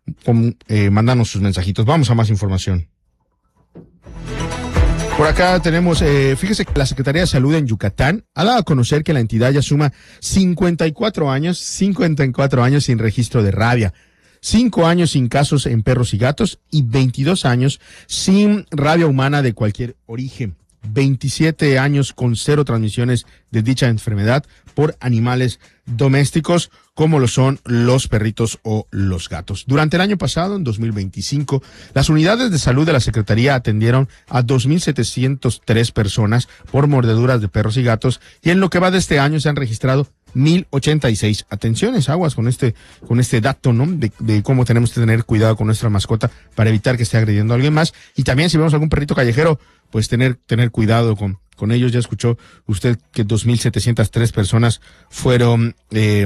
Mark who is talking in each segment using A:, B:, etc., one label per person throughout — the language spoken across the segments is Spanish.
A: mándanos sus mensajitos. Vamos a más información. Por acá tenemos, fíjese que la Secretaría de Salud en Yucatán ha dado a conocer que la entidad ya suma 54 años sin registro de rabia, 5 años sin casos en perros y gatos y 22 años sin rabia humana de cualquier origen. 27 años con 0 transmisiones de dicha enfermedad por animales domésticos, como lo son los perritos o los gatos. Durante el año pasado, en 2025, las unidades de salud de la Secretaría atendieron a 2,703 personas por mordeduras de perros y gatos, y en lo que va de este año se han registrado 1,086 atenciones. Aguas con este dato, ¿no? De cómo tenemos que tener cuidado con nuestra mascota para evitar que esté agrediendo a alguien más. Y también si vemos algún perrito callejero, pues tener cuidado con ellos. Ya escuchó usted que 2,703 personas fueron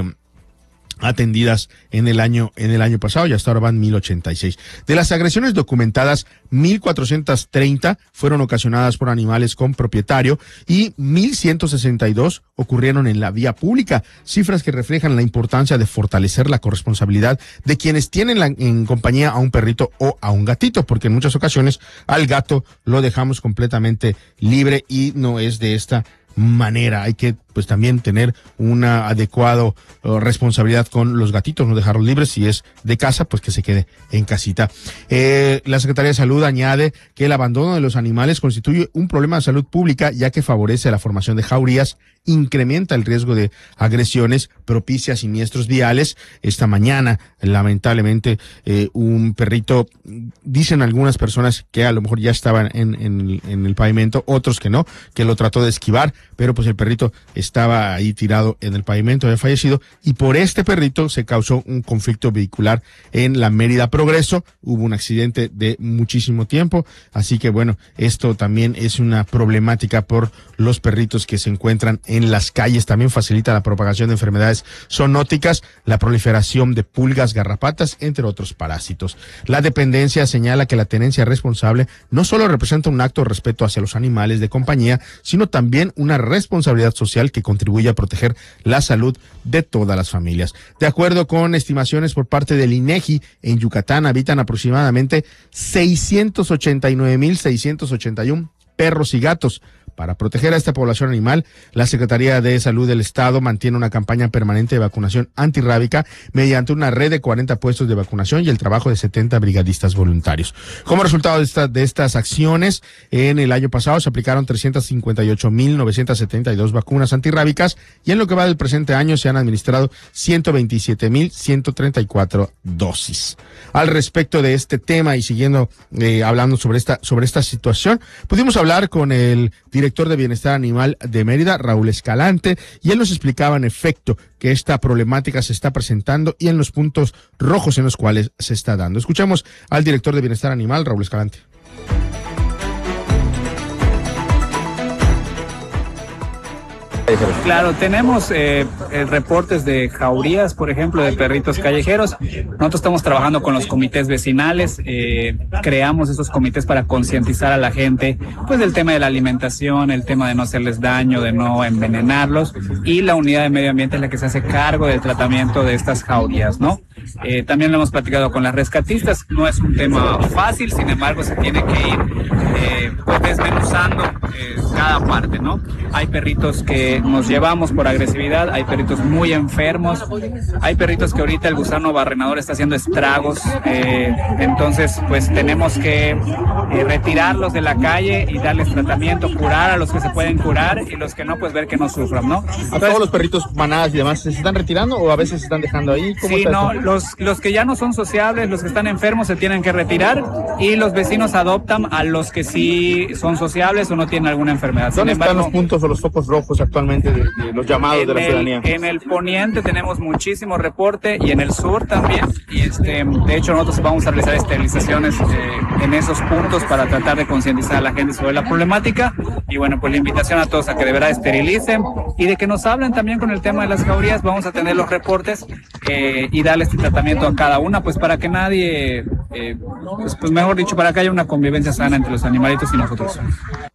A: atendidas en el año pasado, y hasta ahora van 1,086. De las agresiones documentadas, 1,430 fueron ocasionadas por animales con propietario y 1,162 ocurrieron en la vía pública, cifras que reflejan la importancia de fortalecer la corresponsabilidad de quienes tienen en compañía a un perrito o a un gatito, porque en muchas ocasiones al gato lo dejamos completamente libre y no es de esta manera. Hay que pues también tener una adecuada responsabilidad con los gatitos, no dejarlos libres. Si es de casa, pues que se quede en casita. La Secretaría de Salud añade que el abandono de los animales constituye un problema de salud pública, ya que favorece la formación de jaurías, incrementa el riesgo de agresiones, propicia siniestros viales. Esta mañana, lamentablemente, un perrito, dicen algunas personas que a lo mejor ya estaban en el pavimento, otros que no, que lo trató de esquivar, pero pues el perrito estaba ahí tirado en el pavimento, había fallecido, y por este perrito se causó un conflicto vehicular en la Mérida Progreso. Hubo un accidente de muchísimo tiempo, así que bueno, esto también es una problemática por los perritos que se encuentran en las calles. También facilita la propagación de enfermedades zoonóticas, la proliferación de pulgas, garrapatas, entre otros parásitos. La dependencia señala que la tenencia responsable no solo representa un acto de respeto hacia los animales de compañía, sino también una responsabilidad social que contribuye a proteger la salud de todas las familias. De acuerdo con estimaciones por parte del INEGI, en Yucatán habitan aproximadamente 689,681 perros y gatos. Para proteger a esta población animal, la Secretaría de Salud del Estado mantiene una campaña permanente de vacunación antirrábica mediante una red de 40 puestos de vacunación y el trabajo de 70 brigadistas voluntarios. Como resultado de estas acciones, en el año pasado se aplicaron 358,972 vacunas antirrábicas, y en lo que va del presente año se han administrado 127,134 dosis. Al respecto de este tema y siguiendo hablando sobre esta situación, pudimos hablar con el director de Bienestar Animal de Mérida, Raúl Escalante, y él nos explicaba en efecto que esta problemática se está presentando y en los puntos rojos en los cuales se está dando. Escuchamos al director de Bienestar Animal, Raúl Escalante.
B: Claro, tenemos reportes de jaurías, por ejemplo, de perritos callejeros. Nosotros estamos trabajando con los comités vecinales, creamos esos comités para concientizar a la gente, pues del tema de la alimentación, el tema de no hacerles daño, de no envenenarlos, y la unidad de medio ambiente es la que se hace cargo del tratamiento de estas jaurías, ¿no? También lo hemos platicado con las rescatistas. No es un tema fácil, sin embargo se tiene que ir pues desmenuzando cada parte, ¿no? Hay perritos que nos llevamos por agresividad, hay perritos muy enfermos, hay perritos que ahorita el gusano barrenador está haciendo estragos, entonces pues tenemos que retirarlos de la calle y darles tratamiento, curar a los que se pueden curar y los que no, pues ver que no sufran, ¿no?
A: Entonces, ¿a todos los perritos, manadas y demás, se están retirando o a veces se están dejando ahí? ¿Cómo
B: sí, no,
A: esto?
B: los que ya no son sociables, los que están enfermos se tienen que retirar, y los vecinos adoptan a los que sí son sociables o no tienen alguna enfermedad.
A: ¿Dónde están los puntos o los focos rojos actualmente de los llamados de la ciudadanía?
B: En el poniente tenemos muchísimo reporte, y en el sur también, y de hecho nosotros vamos a realizar esterilizaciones en esos puntos para tratar de concientizar a la gente sobre la problemática. Y bueno, pues la invitación a todos a que de verdad esterilicen y de que nos hablen también con el tema de las jaurías. Vamos a tener los reportes y darle este tratamiento a cada una, pues para que nadie, pues mejor dicho, para que haya una convivencia sana entre los animalitos y nosotros.